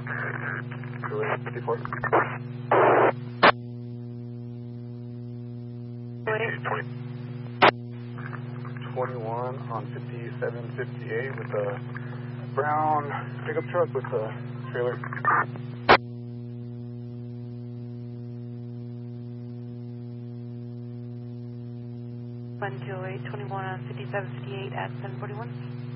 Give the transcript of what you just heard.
Juliet 54. 21 on 5758 with a brown pickup truck with a trailer. One 21 on 5758 at 741.